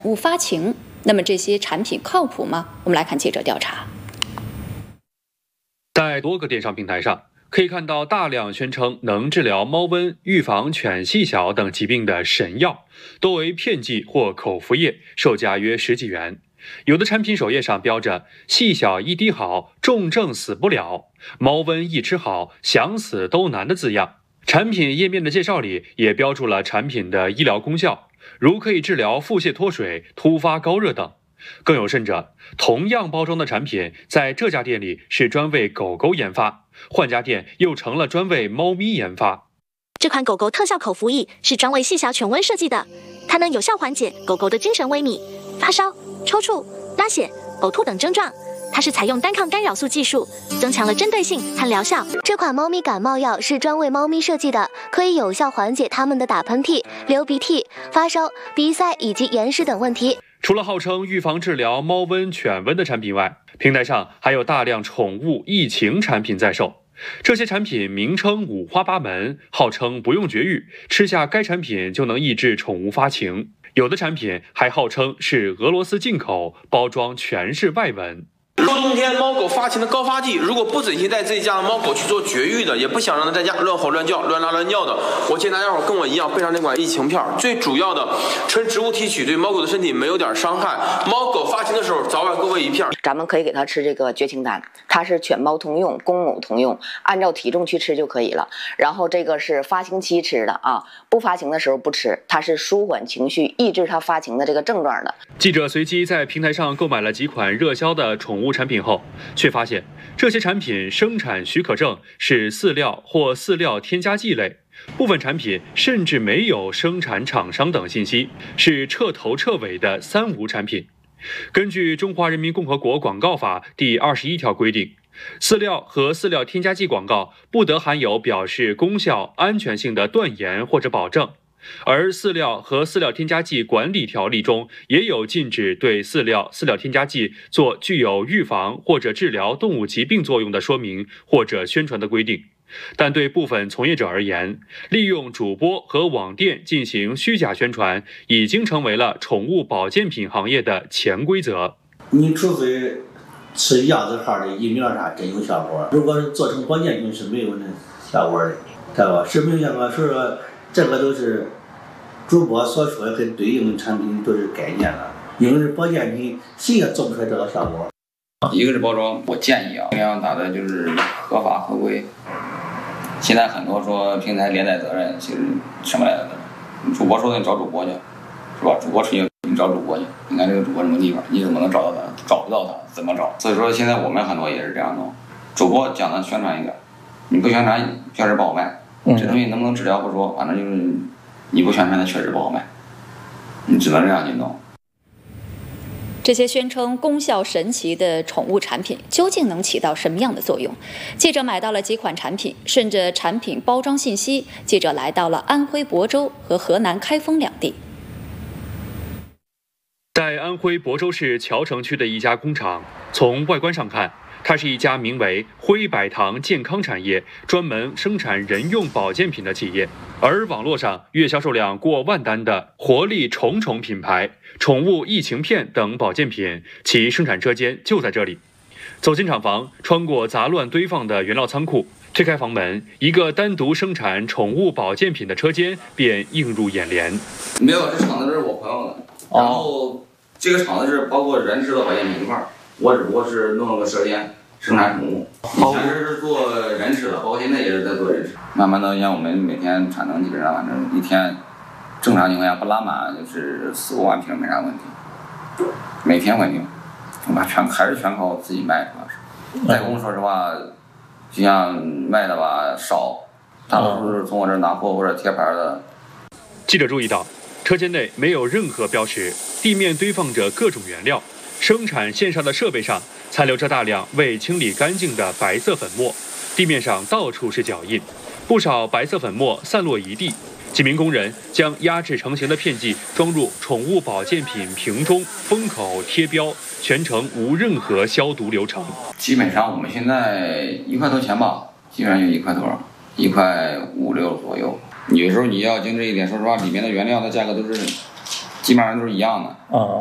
物发情，那么这些产品靠谱吗？我们来看记者调查。 在多个电商平台上，可以看到大量宣称能治疗猫瘟、预防犬细小等疾病的神药，多为片剂或口服液，售价约10几元。有的产品首页上标着“细小一滴好，重症死不了，猫瘟一吃好，想死都难”的字样。产品页面的介绍里也标注了产品的医疗功效，如可以治疗腹泻脱水、突发高热等。更有甚者，同样包装的产品在这家店里是专为狗狗研发，换家店又成了专为猫咪研发。 这款狗狗特效口服液是专为细小犬瘟设计的，它能有效缓解狗狗的精神萎靡、发烧、抽搐、拉血、呕吐等症状。它是采用单抗干扰素技术，增强了针对性和疗效。 这款猫咪感冒药是专为猫咪设计的，可以有效缓解它们的打喷嚏、流鼻涕、发烧、鼻塞以及眼屎等问题。 除了号称预防治疗猫瘟、犬瘟的产品外，平台上还有大量宠物疫情产品在售。这些产品名称五花八门，号称不用绝育，吃下该产品就能抑制宠物发情。有的产品还号称是俄罗斯进口，包装全是外文。 入冬天猫狗发情的高发季，如果不忍心带自己家的猫狗去做绝育的，也不想让它在家乱吼乱叫、乱拉乱尿的，我建议大家伙跟我一样备上这款疫情片。最主要的，纯植物提取，对猫狗的身体没有点伤害。猫狗发情的时候，早晚各喂一片。 咱们可以给它吃这个绝情丹，它是犬猫通用，公母通用，按照体重去吃就可以了。然后这个是发情期吃的啊，不发情的时候不吃，它是舒缓情绪、抑制它发情的这个症状的。 记者随机在平台上购买了几款热销的宠物产品后，却发现这些产品生产许可证是饲料或饲料添加剂类，部分产品甚至没有生产厂商等信息，是彻头彻尾的三无产品。根据《中华人民共和国广告法》第21条规定，饲料和饲料添加剂广告不得含有表示功效、安全性的断言或者保证。而饲料和饲料添加剂管理条例中也有禁止对饲料、饲料添加剂做具有预防或者治疗动物疾病作用的说明或者宣传的规定。但对部分从业者而言，利用主播和网店进行虚假宣传，已经成为了宠物保健品行业的潜规则。 你除非吃样子号的疫苗啥真有效果，如果是做成保健品是没有那效果的，知道吧？是没有效果，所以说这个都是主播所说的跟对应的产品都是概念了，因为是保健品，谁也做不出来这个效果。 一个是包装，我建议尽量打的就是合法合规。现在很多说平台连带责任，其实什么来的？主播说的你找主播去，是吧？主播出去你找主播去，你看这个主播什么地方，你怎么能找到他？找不到他，怎么找？所以说现在我们很多也是这样弄，主播讲的宣传一个，你不宣传确实不好卖。这东西能不能治疗不说，反正就是你不宣传它确实不好卖，你只能这样去弄。 这些宣称功效神奇的宠物产品究竟能起到什么样的作用？记者买到了几款产品，顺着产品包装信息，记者来到了安徽亳州和河南开封两地。 在安徽亳州市谯城区的一家工厂，从外观上看，它是一家名为辉百堂健康产业，专门生产人用保健品的企业。而网络上月销售量过万单的活力虫虫品牌、宠物疫情片等保健品，其生产车间就在这里。走进厂房，穿过杂乱堆放的原料仓库，推开房门，一个单独生产宠物保健品的车间便映入眼帘。 没有，这厂子是我朋友的，然后这个厂子是包括人吃的保健品一块儿，我只不过是弄了个车间生产宠物，以前是做人吃的，包括现在也是在做人吃。慢慢的，像我们每天产能基本上反正一天正常情况下不拉满就是4、5万瓶没啥问题，每天稳定。我们还是全靠自己卖，主要是代工。说实话，就像卖的吧少，大多数是从我这儿拿货或者贴牌的。 记者注意到，车间内没有任何标识，地面堆放着各种原料，生产线上的设备上残留着大量未清理干净的白色粉末，地面上到处是脚印，不少白色粉末散落一地。几名工人将压制成型的片剂装入宠物保健品瓶中，封口贴标，全程无任何消毒流程。 基本上我们现在1块多钱吧，基本上就1块多，1块5、6左右。有时候你要精致一点，说实话，里面的原料的价格都是基本上都是一样的。